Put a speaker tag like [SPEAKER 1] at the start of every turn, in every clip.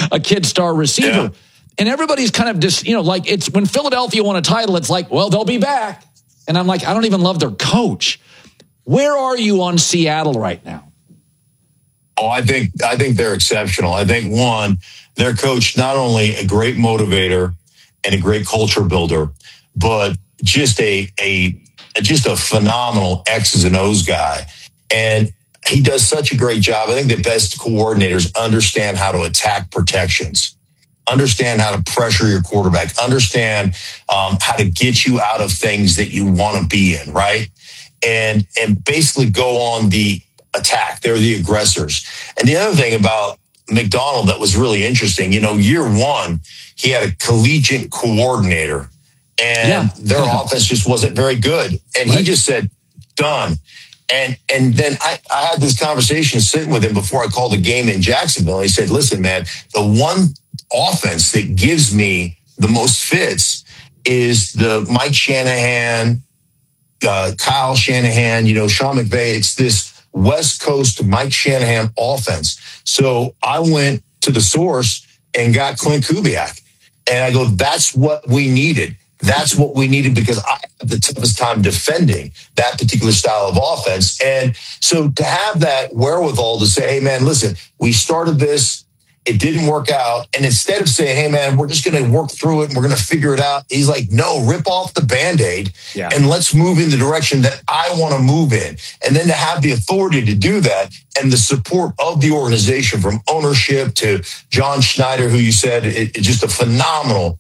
[SPEAKER 1] a kid star receiver. Yeah. And everybody's kind of just, like it's when Philadelphia won a title, it's like, well, they'll be back. And I'm like, I don't even love their coach. Where are you on Seattle right now?
[SPEAKER 2] Oh, I think they're exceptional. I think, one, their coach, not only a great motivator and a great culture builder, but just a phenomenal X's and O's guy. And he does such a great job. I think the best coordinators understand how to attack protections, understand how to pressure your quarterback, understand how to get you out of things that you want to be in, right? And basically go on the attack. They're the aggressors. And the other thing about McDonald that was really interesting, year one, he had a collegiate coordinator, and their offense just wasn't very good. And he just said, done. And then I had this conversation sitting with him before I called the game in Jacksonville. He said, listen, man, the one offense that gives me the most fits is the Mike Shanahan, Kyle Shanahan, Sean McVay. It's this West Coast Mike Shanahan offense. So I went to the source and got Clint Kubiak. And I go, that's what we needed. That's what we needed because I had the toughest time defending that particular style of offense. And so to have that wherewithal to say, hey, man, listen, we started this. It didn't work out. And instead of saying, hey, man, we're just going to work through it and we're going to figure it out. He's like, no, rip off the Band-Aid and let's move in the direction that I want to move in. And then to have the authority to do that and the support of the organization from ownership to John Schneider, who you said is just a phenomenal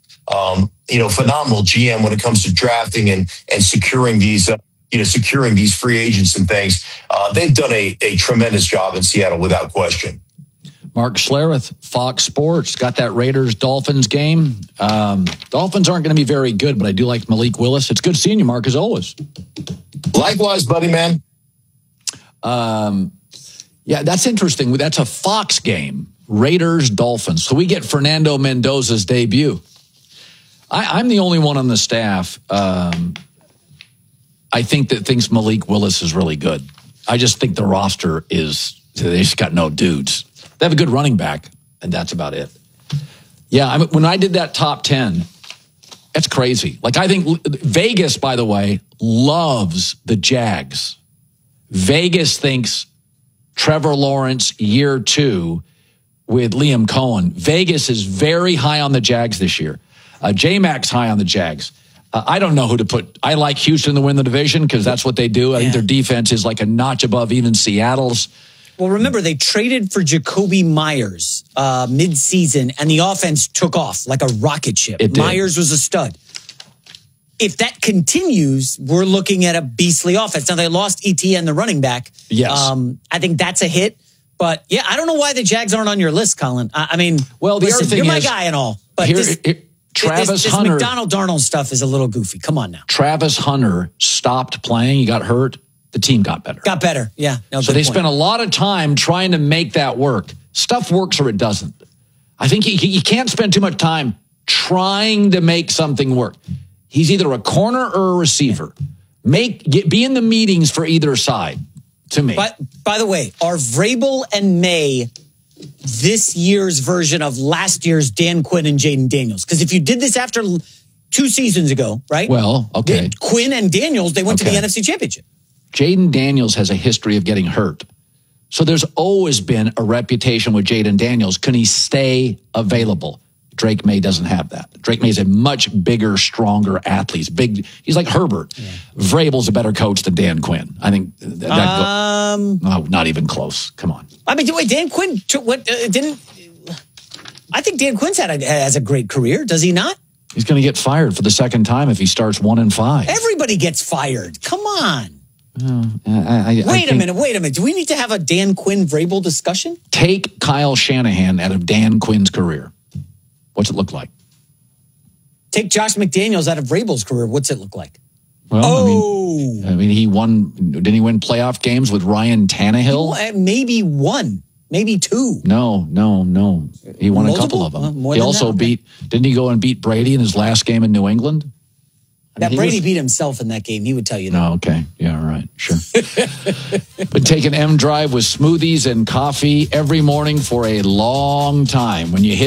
[SPEAKER 2] GM when it comes to drafting and securing these free agents and things. They've done a tremendous job in Seattle without question.
[SPEAKER 1] Mark Schlereth, Fox Sports, got that Raiders-Dolphins game. Dolphins aren't going to be very good, but I do like Malik Willis. It's good seeing you, Mark, as always.
[SPEAKER 2] Likewise, buddy, man.
[SPEAKER 1] That's interesting. That's a Fox game, Raiders-Dolphins. So we get Fernando Mendoza's debut. I'm the only one on the staff, I think that thinks Malik Willis is really good. I just think the roster they just got no dudes. They have a good running back, and that's about it. Yeah, when I did that top 10, that's crazy. Like, I think Vegas, by the way, loves the Jags. Vegas thinks Trevor Lawrence year 2 with Liam Cohen. Vegas is very high on the Jags this year. J-Mac's high on the Jags. I don't know who to put. I like Houston to win the division because that's what they do. I think their defense is like a notch above even Seattle's.
[SPEAKER 3] Well, remember, they traded for Jacoby Myers mid-season, and the offense took off like a rocket ship. Myers was a stud. If that continues, we're looking at a beastly offense. Now, they lost ETN, the running back.
[SPEAKER 1] Yes.
[SPEAKER 3] I think that's a hit. But, yeah, I don't know why the Jags aren't on your list, Colin. I mean,
[SPEAKER 1] well, the other thing
[SPEAKER 3] you're my guy and all. But
[SPEAKER 1] Travis
[SPEAKER 3] this
[SPEAKER 1] Hunter.
[SPEAKER 3] McDonald Darnold stuff is a little goofy. Come on now.
[SPEAKER 1] Travis Hunter stopped playing. He got hurt. The team got better.
[SPEAKER 3] Yeah. No,
[SPEAKER 1] so they spent a lot of time trying to make that work. Stuff works or it doesn't. I think he can't spend too much time trying to make something work. He's either a corner or a receiver. Be in the meetings for either side, to me.
[SPEAKER 3] But by the way, are Vrabel and May this year's version of last year's Dan Quinn and Jaden Daniels? Because if you did this after 2 seasons ago, right?
[SPEAKER 1] Well, okay.
[SPEAKER 3] Quinn and Daniels, they went to the NFC Championship.
[SPEAKER 1] Jaden Daniels has a history of getting hurt. So there's always been a reputation with Jaden Daniels. Can he stay available? Drake May doesn't have that. Drake May is a much bigger, stronger athlete. He's like Herbert. Yeah. Vrabel's a better coach than Dan Quinn. I think not even close. Come on.
[SPEAKER 3] I mean, wait, Dan Quinn I think Dan Quinn's has a great career. Does he not?
[SPEAKER 1] He's going to get fired for the second time if he starts 1-5.
[SPEAKER 3] Everybody gets fired. Come on.
[SPEAKER 1] Wait
[SPEAKER 3] a minute. Do we need to have a Dan Quinn Vrabel discussion?
[SPEAKER 1] Take Kyle Shanahan out of Dan Quinn's career. What's it look like?
[SPEAKER 3] Take Josh McDaniels out of Vrabel's career. What's it look like?
[SPEAKER 1] Well, I mean, didn't he win playoff games with Ryan Tannehill?
[SPEAKER 3] Maybe one, maybe two.
[SPEAKER 1] No. He won a couple of them. He also didn't he go and beat Brady in his last game in New England?
[SPEAKER 3] That Brady beat himself in that game. He would tell you that.
[SPEAKER 1] Oh, okay. Yeah, all right. Sure. Been taking M Drive with smoothies and coffee every morning for a long time. When you hit